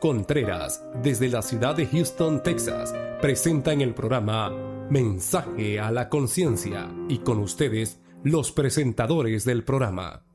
Contreras, desde la ciudad de Houston, Texas, presenta en el programa Mensaje a la Conciencia y con ustedes, los presentadores del programa.